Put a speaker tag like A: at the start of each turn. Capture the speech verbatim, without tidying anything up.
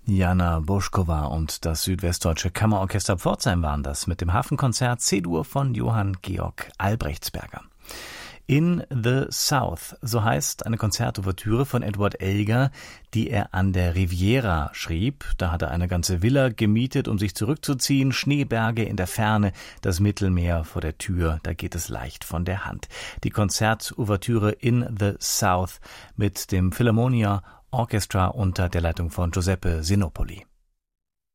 A: Jana Bošková und das Südwestdeutsche Kammerorchester Pforzheim waren das mit dem Hafenkonzert C-Dur von Johann Georg Albrechtsberger. In the South, so heißt eine Konzertouvertüre von Edward Elgar, die er an der Riviera schrieb. Da hat er eine ganze Villa gemietet, um sich zurückzuziehen. Schneeberge in der Ferne, das Mittelmeer vor der Tür, da geht es leicht von der Hand. Die Konzertouvertüre In the South mit dem Philharmonia Orchestra unter der Leitung von Giuseppe Sinopoli.